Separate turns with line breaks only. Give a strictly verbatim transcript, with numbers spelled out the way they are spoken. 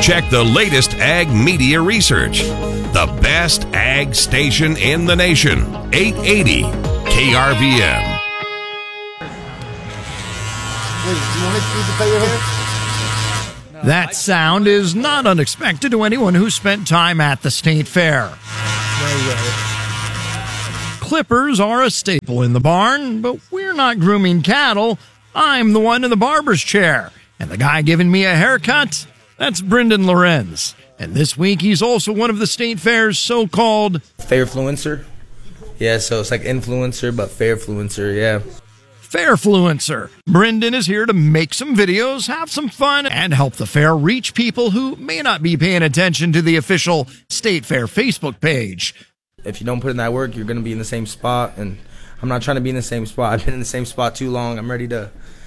Check the latest ag media research. The best ag station in the nation. eight eighty K R V M.
That sound is not unexpected to anyone who spent time at the state fair. Clippers are a staple in the barn, but we're not grooming cattle. I'm the one in the barber's chair. And the guy giving me a haircut, that's Brendan Lorenz. And this week, he's also one of the state fair's so-called
Fairfluencer. Yeah, so it's like influencer, but Fairfluencer, yeah.
Fairfluencer. Brendan is here to make some videos, have some fun, and help the fair reach people who may not be paying attention to the official State Fair Facebook page.
If you don't put in that work, you're going to be in the same spot, and I'm not trying to be in the same spot. I've been in the same spot too long. I'm ready to